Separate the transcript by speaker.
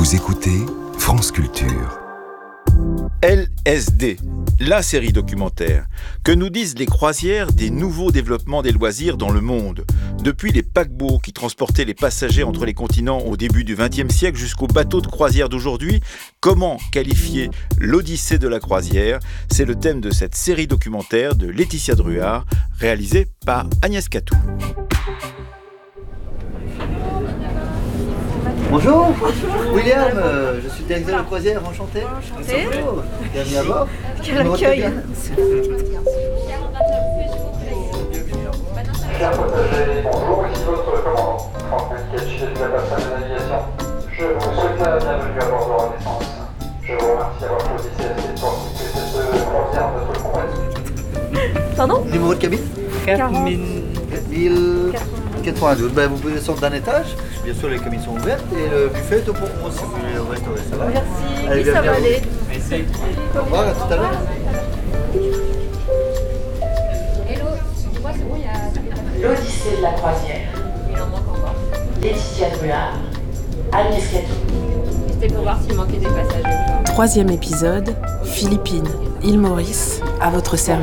Speaker 1: Vous écoutez France Culture.
Speaker 2: LSD, la série documentaire. Que nous disent les croisières des nouveaux développements des loisirs dans le monde ? Depuis les paquebots qui transportaient les passagers entre les continents au début du XXe siècle jusqu'aux bateaux de croisière d'aujourd'hui, comment qualifier l'Odyssée de la croisière ? C'est le thème de cette série documentaire de Laetitia Druard, réalisée par Agnès Catou.
Speaker 3: Bonjour, William, je suis directeur de croisière, enchanté.
Speaker 4: Enchanté.
Speaker 3: Bonjour, bienvenue à bord.
Speaker 4: Quel accueil.
Speaker 5: Chers passagers, bonjour, ici votre commandant, Franck Melchior, chef de la personne de navigation. Je vous souhaite la bienvenue à bord de Renaissance. Je vous remercie d'avoir choisi CSC pour occuper cette croisière de votre compagnie.
Speaker 4: Pardon ?
Speaker 3: Numéro de cabine 4092. Ben, vous pouvez descendre d'un étage, bien sûr les cabines sont ouvertes et le buffet est au pour si vous voulez le restaurer, ça va ?
Speaker 4: Merci.
Speaker 3: Allez,
Speaker 4: Oui, ça va
Speaker 3: bienvenue.
Speaker 4: aller.
Speaker 3: Au revoir, à tout à l'heure.
Speaker 6: L'Odyssée de la croisière.
Speaker 4: Il en manque encore.
Speaker 6: Laetitia Druard, Agnès Catou.
Speaker 4: C'était pour voir s'il manquait des passagers.
Speaker 7: 3e épisode, Philippines, île Maurice, à votre service.